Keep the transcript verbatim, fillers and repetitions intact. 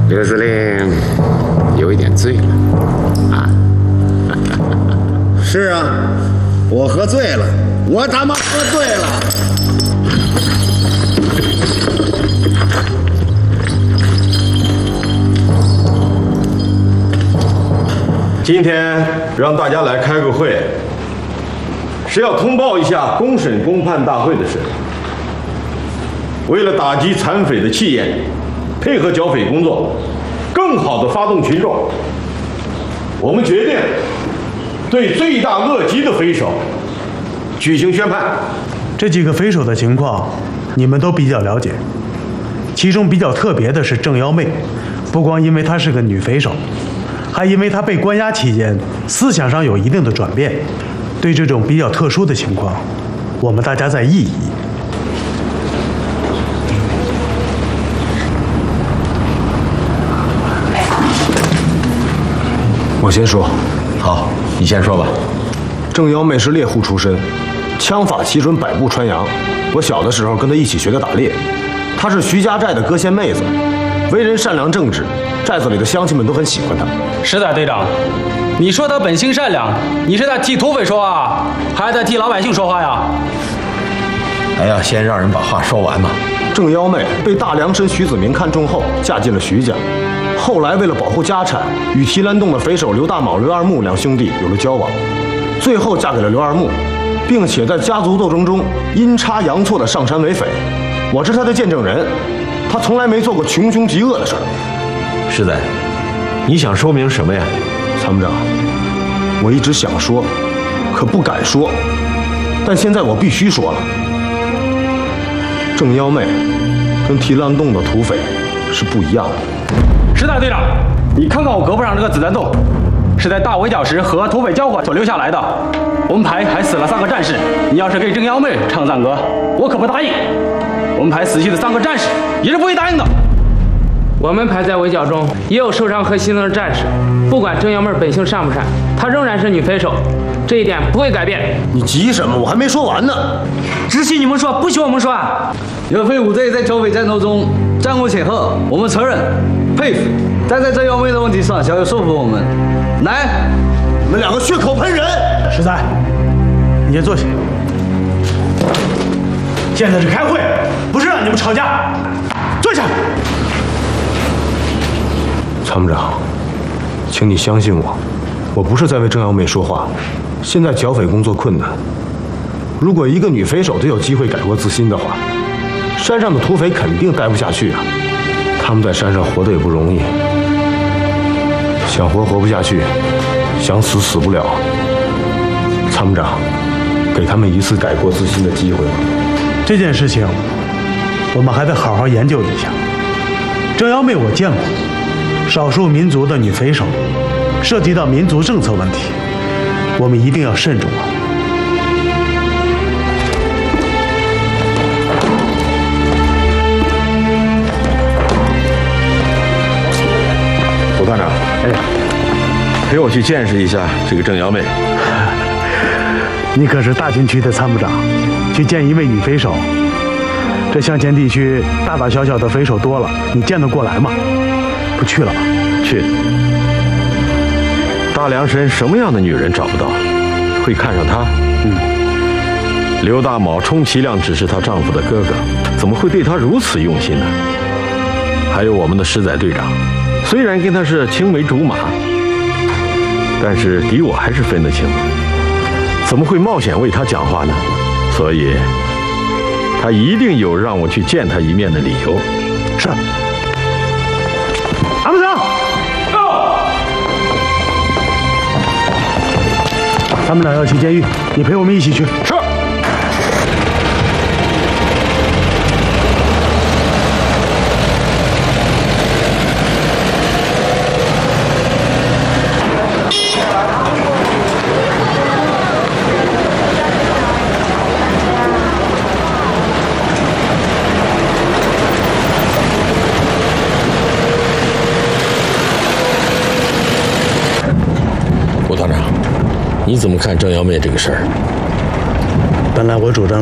刘司令有一点醉了啊！ 是啊，我喝醉了，我他妈喝醉了！ 今天让大家来开个会，是要通报一下公审公判大会的事。为了打击残匪的气焰，配合剿匪工作，更好地发动群众，我们决定对罪大恶极的匪首举行宣判。 这几个匪首的情况，你们都比较了解。其中比较特别的是郑幺妹，不光因为她是个女匪首，还因为她被关押期间思想上有一定的转变。对这种比较特殊的情况，我们大家再议一议。 我先说。好，你先说吧。郑幺妹是猎户出身，枪法奇准，百步穿杨。我小的时候跟她一起学的打猎。她是徐家寨的歌仙妹子，为人善良正直，寨子里的乡亲们都很喜欢她。 是的，队长，你说她本性善良，你是在替土匪说话，还是在替老百姓说话呀？ 哎呀，先让人把话说完嘛。郑幺妹被大梁绅徐子明看中后，嫁进了徐家。后来为了保护家产，与提篮洞的匪首刘大卯、刘二木两兄弟有了交往，最后嫁给了刘二木，并且在家族斗争中阴差阳错的上山为匪。我是他的见证人，他从来没做过穷凶极恶的事儿。 是的，你想说明什么呀？ 参谋长，我一直想说，可不敢说，但现在我必须说了。郑幺妹跟提篮洞的土匪是不一样的。 是的，队长，你看看我胳膊上这个子弹洞，是在大围剿时和土匪交火所留下来的。我们排还死了三个战士，你要是给郑幺妹唱赞歌，我可不答应。我们排死去的三个战士也是不会答应的。 我们排在围剿中也有受伤和牺牲的战士，不管郑幺妹本性善不善，她仍然是女匪首，这一点不会改变。 你急什么？我还没说完呢。 只许你们说，不许我们说啊！ 有匪五队在剿匪战斗中战功显赫，我们承认、佩服，但在郑幺妹的问题上小有说服我们。来， 你们两个血口喷人！ 十三，你先坐下。现在是开会，不是让你们吵架。坐下。 参谋长，请你相信我，我不是在为郑幺妹说话。现在剿匪工作困难，如果一个女匪首都有机会改过自新的话，山上的土匪肯定待不下去啊！他们在山上活得也不容易，想活活不下去，想死死不了。参谋长，给他们一次改过自新的机会吧。 这件事情，我们还得好好研究一下。郑幺妹我见过，少数民族的女匪首，涉及到民族政策问题，我们一定要慎重啊！ 胡团长，哎，陪我去见识一下这个郑幺妹。 你可是大军区的参谋长，去见一位女匪首，这乡前地区大大小小的匪首多了，你见得过来吗？不去了吧？ 去。大凉山什么样的女人找不到，会看上她？ 嗯。 刘大卯充其量只是她丈夫的哥哥，怎么会对她如此用心呢？还有我们的石仔队长，虽然跟他是青梅竹马，但是敌我还是分得清。怎么会冒险为他讲话呢？所以，他一定有让我去见他一面的理由。 是。参谋长， 到。 参谋长要去监狱，你陪我们一起去。 是。你怎么看郑幺妹这个事儿？ 本来我主张